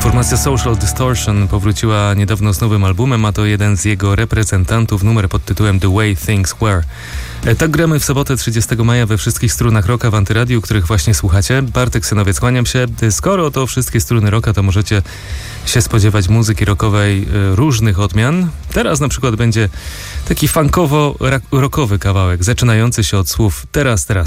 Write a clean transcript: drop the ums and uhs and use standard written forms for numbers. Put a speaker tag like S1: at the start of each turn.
S1: Formacja Social Distortion powróciła niedawno z nowym albumem, a to jeden z jego reprezentantów, numer pod tytułem The Way Things Were. Tak gramy w sobotę 30 maja we wszystkich strunach rocka w Antyradiu, których właśnie słuchacie. Bartek Synowiec, kłaniam się. Skoro to wszystkie struny rocka, to możecie się spodziewać muzyki rockowej różnych odmian. Teraz na przykład będzie taki funkowo-rockowy kawałek, zaczynający się od słów teraz.